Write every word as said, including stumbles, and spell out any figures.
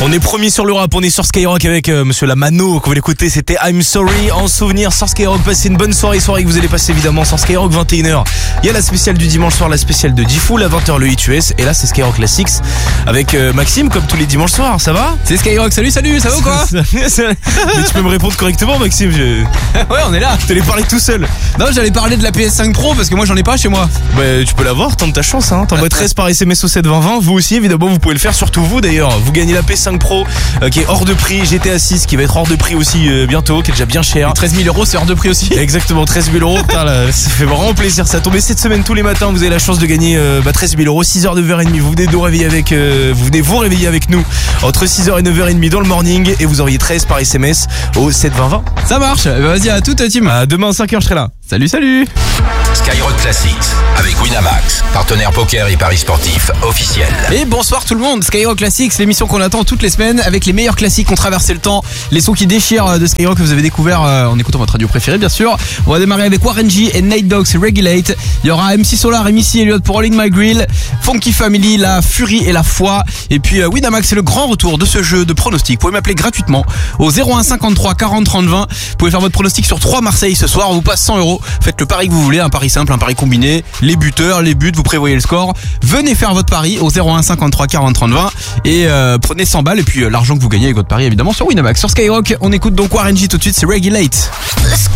On est promis sur le rap, on est sur Skyrock avec euh, Monsieur Lamano, qu'on va l'écouter, c'était I'm Sorry en souvenir sur Skyrock. Passez une bonne soirée, soirée que vous allez passer évidemment sur Skyrock, vingt et une heures. Il y a la spéciale du dimanche soir, la spéciale de Diffoul, à vingt heures le Hit U S, et là c'est Skyrock Classics avec euh, Maxime comme tous les dimanches soirs, ça va? C'est Skyrock, salut, salut, ça va ou quoi? Mais tu peux me répondre correctement Maxime, je... Ouais, on est là. T'allais parler tout seul. Non, j'allais parler de la P S cinq Pro parce que moi j'en ai pas chez moi. Bah tu peux l'avoir, tente ta chance hein. T'envoies treize par S M S au sept vingt vingt. Vous aussi évidemment vous pouvez le faire, surtout vous d'ailleurs. Vous gagnez la P S cinq Pro euh, qui est hors de prix, G T A six qui va être hors de prix aussi euh, bientôt, qui est déjà bien cher. Et treize mille euros c'est hors de prix aussi. Exactement, treize mille euros. Putain, là, ça fait vraiment plaisir. Ça tombe cette semaine tous les matins. Vous avez la chance de gagner euh, bah, treize mille euros, six heures, neuf heures trente. Vous venez de vous réveiller avec, euh, vous venez vous réveiller avec nous entre six heures et neuf heures trente dans le morning et vous auriez treize par S M S au sept vingt vingt. Ça marche. Bah, vas-y, à toute team. À demain cinq heures je serai là. Salut, salut. Skyrock Classics avec Winamax, partenaire poker et paris sportifs officiel. Et bonsoir tout le monde, Skyrock Classics, l'émission qu'on attend toutes les semaines avec les meilleurs classiques qui ont traversé le temps, les sons qui déchirent de Skyrock que vous avez découvert en écoutant votre radio préférée bien sûr. On va démarrer avec Warren G et Nate Dogg, Regulate. Il y aura M C Solar et Missy Elliott pour All In My Grill, Funky Family, La Furie et La Foi. Et puis euh, Winamax, c'est le grand retour de ce jeu de pronostics. Vous pouvez m'appeler gratuitement au zéro un cinquante-trois quarante trente vingt. Vous pouvez faire votre pronostic sur trois Marseille ce soir, on vous passe cent euros. Faites le pari que vous voulez, un pari simple, un pari combiné, les buteurs, les buts, vous prévoyez le score. Venez faire votre pari au zéro un cinquante-trois quarante trente vingt et euh, prenez cent balles et puis euh, l'argent que vous gagnez avec votre pari évidemment sur Winamax. Sur Skyrock, on écoute donc Warren G tout de suite, c'est Regulate.